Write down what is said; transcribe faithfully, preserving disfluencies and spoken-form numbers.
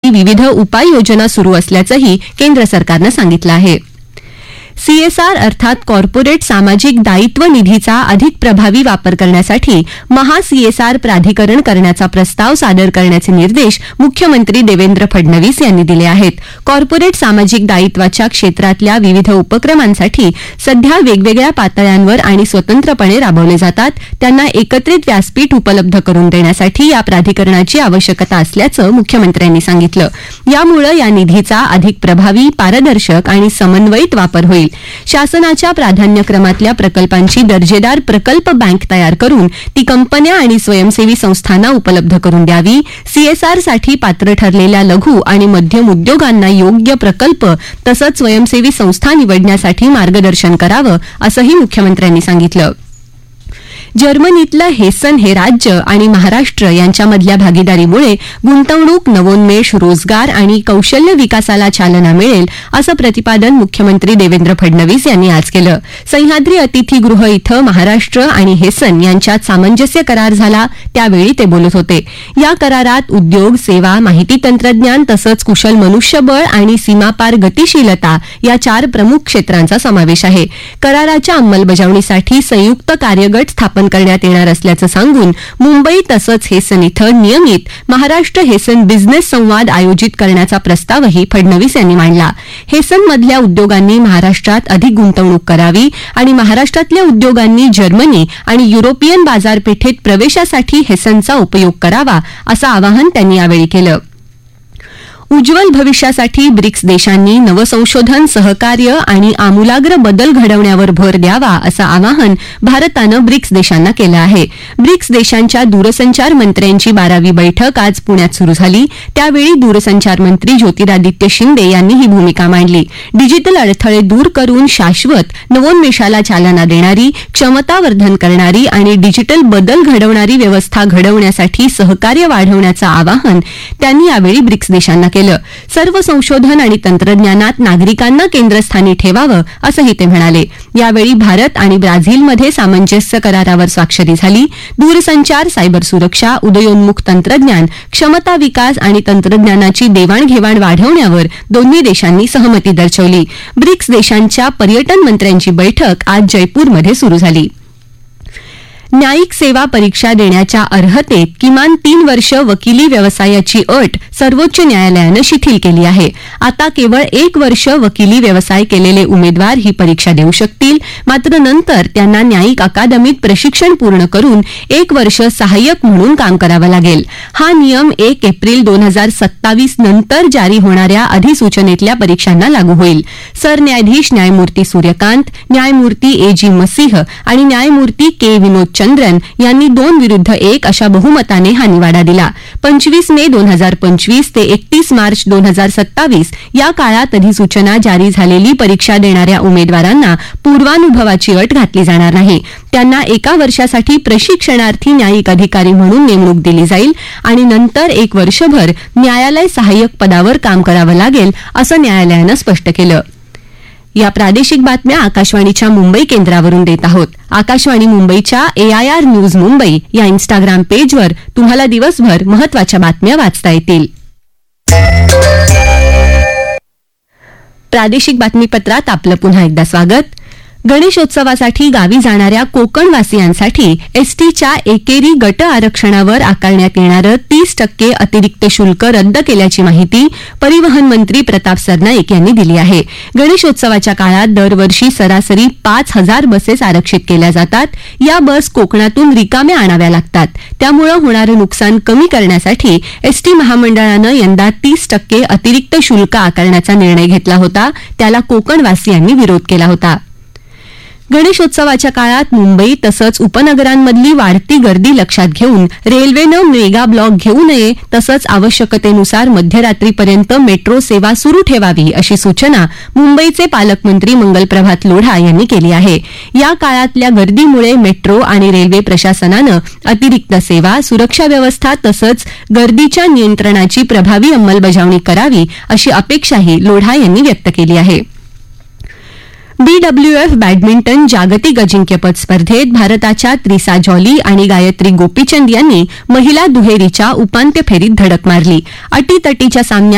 करण्यासाठी विविध उपाययोजना सुरू असल्याचंही केंद्र सरकारनं सांगितलं आहे. सीएसआर अर्थात कॉर्पोरेट सामाजिक दायित्व निधीचा अधिक प्रभावी वापर करण्यासाठी महा सीएसआर प्राधिकरण करण्याचा प्रस्ताव सादर करण्याचे निर्देश मुख्यमंत्री देवेंद्र फडणवीस यांनी दिले आहेत. कॉर्पोरेट सामाजिक दायित्वाच्या क्षेत्रातल्या विविध उपक्रमांसाठी सध्या वेगवेगळ्या पातळ्यांवर आणि स्वतंत्रपणे राबवले जातात, त्यांना एकत्रित व्यासपीठ उपलब्ध करून देण्यासाठी या प्राधिकरणाची आवश्यकता असल्याचं मुख्यमंत्र्यांनी सांगितलं. यामुळे या निधीचा अधिक प्रभावी, पारदर्शक आणि समन्वयित वापर होईल. शासनाच्या प्राधान्यक्रमातल्या प्रकल्पांची दर्जेदार प्रकल्प बँक तयार करून ती कंपन्या आणि स्वयंसेवी संस्थांना उपलब्ध करून द्यावी. सीएसआरसाठी पात्र ठरलेल्या लघु आणि मध्यम उद्योगांना योग्य प्रकल्प तसंच स्वयंसेवी संस्था निवडण्यासाठी मार्गदर्शन करावं असंही मुख्यमंत्र्यांनी सांगितलं. जर्मनीतलं हेसन हे राज्य आणि महाराष्ट्र यांच्यामधल्या भागीदारीमुळे गुंतवणूक, नवोन्मेष, रोजगार आणि कौशल्य विकासाला चालना मिळेल असं प्रतिपादन मुख्यमंत्री देवेंद्र फडणवीस यांनी आज केलं. सह्याद्री अतिथीगृह इथं महाराष्ट्र आणि हेसन यांच्यात सामंजस्य करार झाला त्यावेळी ते बोलत होते. या करारात उद्योग, सेवा, माहिती तंत्रज्ञान तसंच कुशल मनुष्यबळ आणि सीमापार गतिशीलता या चार प्रमुख क्षेत्रांचा समावेश आहे. कराराच्या अंमलबजावणीसाठी संयुक्त कार्यगट स्थापन करण्यात येणार असल्याचं सांगून मुंबई तसंच हेसन इथं नियमित महाराष्ट्र हेसन बिझनेस संवाद आयोजित करण्याचा प्रस्तावही फडणवीस यांनी मांडला. हेसनमधल्या उद्योगांनी महाराष्ट्रात अधिक गुंतवणूक करावी आणि महाराष्ट्रातल्या उद्योगांनी जर्मनी आणि युरोपियन बाजारपेठेत प्रवेशासाठी हेसनचा उपयोग करावा असं आवाहन त्यांनी यावेळी केलं. उज्ज्वल भविष्यासाठी ब्रिक्स देशांनी नवसंशोधन, सहकार्य आणि आमूलाग्र बदल घडवण्यावर भर द्यावा असं आवाहन भारतानं ब्रिक्स देशांना केलं आहे. ब्रिक्स देशांच्या दूरसंचार मंत्र्यांची बारावी बैठक आज पुण्यात सुरू झाली. त्यावेळी दूरसंचार मंत्री ज्योतिरादित्य शिंदे यांनी ही भूमिका मांडली. डिजिटल अडथळे दूर करून शाश्वत नवोन्मेषाला चालना देणारी, क्षमतावर्धन करणारी आणि डिजिटल बदल घडवणारी व्यवस्था घडवण्यासाठी सहकार्य वाढवण्याचं आवाहन त्यांनी यावेळी ब्रिक्स देशांना केलं. सर्व संशोधन आणि तंत्रज्ञानात नागरिकांना केंद्रस्थानी ठेवावं असंही ते म्हणाले. यावेळी भारत आणि ब्राझीलमध्ये सामंजस्य करारावर स्वाक्षरी झाली. दूरसंचार, सायबर सुरक्षा, उदयोन्मुख तंत्रज्ञान, क्षमता विकास आणि तंत्रज्ञानाची देवाणघेवाण वाढवण्यावर दोन्ही देशांनी सहमती दर्शवली. ब्रिक्स देशांच्या पर्यटन मंत्र्यांची बैठक आज जयपूरमध्ये सुरू झाली. न्यायिक सेवा परीक्षा देण्याच्या अर्हतेत किमान तीन वर्ष वकिली व्यवसायाची अट सर्वोच्च न्यायालयानं शिथिल केली आहे. आता केवळ एक वर्ष वकिली व्यवसाय केलेले उमेदवार ही परीक्षा देऊ शकतील. मात्र नंतर त्यांना न्यायिक अकादमीत प्रशिक्षण पूर्ण करून एक वर्ष सहाय्यक म्हणून काम करावं लागेल. हा नियम एक एप्रिल दोन हजार सत्तावीस नंतर जारी होणाऱ्या अधिसूचनेतल्या परीक्षांना लागू होईल. सरन्यायाधीश न्यायमूर्ती सूर्यकांत, न्यायमूर्ती ए जी मसीह आणि न्यायमूर्ती के विनोद चंद्रन यांनी दोन विरुद्ध एक अशा बहुमताने हा निवाडा दिला. पंचवीस मे दोन हजार पंचवीस ते एकतीस मार्च दोन हजार सत्तावीस या काळात अधिसूचना जारी झालेली परीक्षा देणाऱ्या उमेदवारांना पूर्वानुभवाची अट घातली जाणार नाही. त्यांना एका वर्षासाठी प्रशिक्षणार्थी न्यायिक अधिकारी म्हणून नेमणूक दिली जाईल आणि नंतर एक वर्षभर न्यायालय सहाय्यक पदावर काम करावं लागेल असं न्यायालयानं स्पष्ट केलं. या प्रादेशिक बातम्या आकाशवाणीच्या मुंबई केंद्रावरून देत आहोत. आकाशवाणी मुंबईच्या एआयआर न्यूज मुंबई या इन्स्टाग्राम पेजवर तुम्हाला दिवसभर महत्त्वाच्या बातम्या वाचता येतील. प्रादेशिक बातमीपत्रात आपलं पुन्हा एकदा स्वागत. गणेशोत्सवासाठी गावी जाणाऱ्या कोकणवासियांसाठी एसटीच्या एकेरी गट आरक्षणावर आकारण्यात येणारं तीस टक्के अतिरिक्त शुल्क रद्द केल्याची माहिती परिवहन मंत्री प्रताप सरनाईक यांनी दिली आहे. गणेशोत्सवाच्या काळात दरवर्षी सरासरी पाच हजार बसेस आरक्षित केल्या जातात. या बस कोकणातून रिकाम्या आणाव्या लागतात. त्यामुळे होणारं नुकसान कमी करण्यासाठी एसटी महामंडळानं यंदा तीस टक्के अतिरिक्त शुल्क आकारण्याचा निर्णय घेतला होता. त्याला कोकणवासियांनी विरोध केला होता. गणेशोत्सवाच्या काळात मुंबई तसंच उपनगरांमधली वाढती गर्दी लक्षात घेऊन रेल्वेनं मेगा ब्लॉक घेऊ नये तसंच आवश्यकतेनुसार मध्यरात्रीपर्यंत मेट्रो सेवा सुरू ठेवावी अशी सूचना मुंबईचे पालकमंत्री मंगलप्रभात लोढा यांनी केली आहे. या काळातल्या गर्दीमुळे मेट्रो आणि रेल्वे प्रशासनानं अतिरिक्त सेवा, सुरक्षा व्यवस्था तसंच गर्दीच्या नियंत्रणाची प्रभावी अंमलबजावणी करावी अशी अपेक्षाही लोढा यांनी व्यक्त केली आहे. बीडब्ल्यूएफ बॅडमिंटन जागतिक अजिंक्यपद स्पर्धेत भारताच्या त्रिसा जॉली आणि गायत्री गोपीचंद यांनी महिला दुहेरीच्या उपांत्य फेरीत धडक मारली. अटीतटीच्या सामन्यात